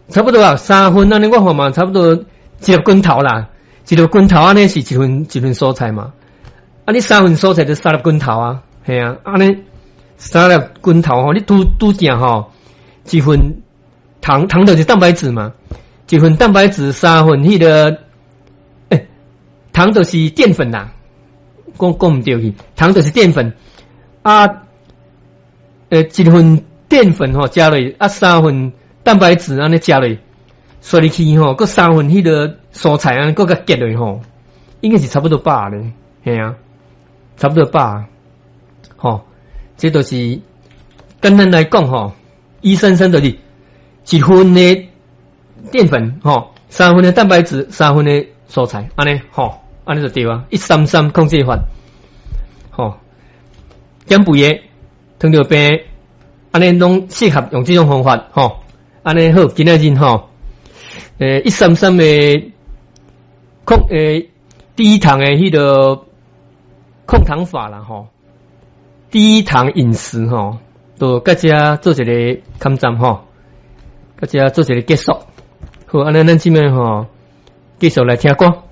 差不多啊，3分安尼我看嘛，差不多一粒拳头啦，一粒拳头安尼是一份蔬菜嘛。啊，你3份蔬菜就3粒拳头啊，系啊，安尼3粒拳头吼，你拄正吼，一份糖就是蛋白质嘛，一份蛋白质3份迄个，糖就是淀粉啦，讲唔对去，糖就是淀粉啊，一份淀粉吼加落啊3份蛋白质安尼加落，所以去吼，佮3份迄个蔬菜安尼佮加落吼，应该是差不多饱咧，系啊，差不多饱，吼，这都是简单来讲吼，医生就是1份的淀粉吼，3份的蛋白质，3份的蔬菜，安尼吼，安尼就对啊，133控制法，吼，减肥的糖尿病，安尼拢适合用这种方法，吼，安尼好，今仔日吼，133的低糖的迄个控糖法啦，吼，低糖饮食吼，都各家做一个勘站吼，各家做一个结束。好，安尼咱这边吼，继续来听歌。